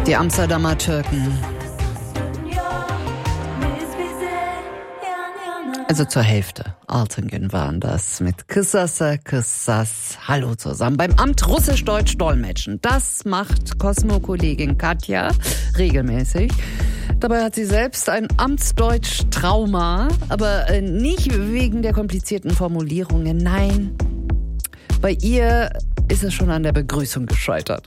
Die Amsterdamer Türken. Also zur Hälfte. Altingen waren das mit Kıssası Kıssas. Hallo zusammen beim Amt Russisch-Deutsch dolmetschen. Das macht Cosmo-Kollegin Katja regelmäßig. Dabei hat sie selbst ein Amtsdeutsch-Trauma, aber nicht wegen der komplizierten Formulierungen. Nein, bei ihr ist es schon an der Begrüßung gescheitert.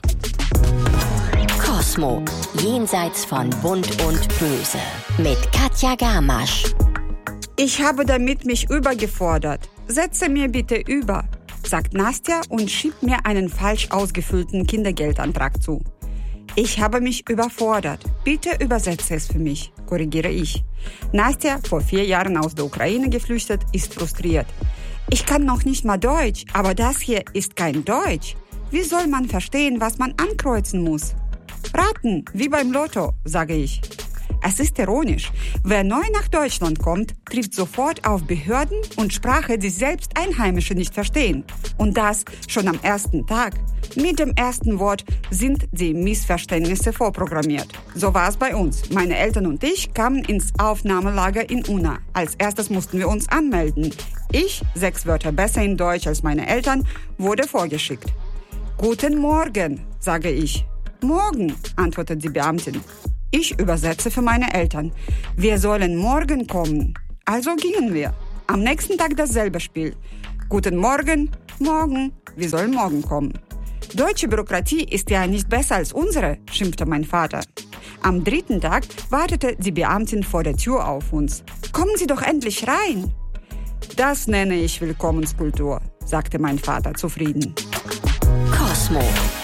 Cosmo, jenseits von Bunt und Böse. Mit Katja Gamasch. Ich habe damit mich übergefordert. Setze mir bitte über, sagt Nastja und schiebt mir einen falsch ausgefüllten Kindergeldantrag zu. Ich habe mich überfordert. Bitte übersetze es für mich, korrigiere ich. Nastja, vor 4 Jahren aus der Ukraine geflüchtet, ist frustriert. Ich kann noch nicht mal Deutsch, aber das hier ist kein Deutsch. Wie soll man verstehen, was man ankreuzen muss? Raten, wie beim Lotto, sage ich. Es ist ironisch. Wer neu nach Deutschland kommt, trifft sofort auf Behörden und Sprache, die selbst Einheimische nicht verstehen. Und das schon am ersten Tag. Mit dem ersten Wort sind die Missverständnisse vorprogrammiert. So war es bei uns. Meine Eltern und ich kamen ins Aufnahmelager in Unna. Als erstes mussten wir uns anmelden. Ich, 6 Wörter besser in Deutsch als meine Eltern, wurde vorgeschickt. Guten Morgen, sage ich. Morgen, antwortet die Beamtin. Ich übersetze für meine Eltern. Wir sollen morgen kommen. Also gingen wir. Am nächsten Tag dasselbe Spiel. Guten Morgen, morgen, wir sollen morgen kommen. Deutsche Bürokratie ist ja nicht besser als unsere, schimpfte mein Vater. Am 3. Tag wartete die Beamtin vor der Tür auf uns. Kommen Sie doch endlich rein. Das nenne ich Willkommenskultur, sagte mein Vater zufrieden. Cosmo.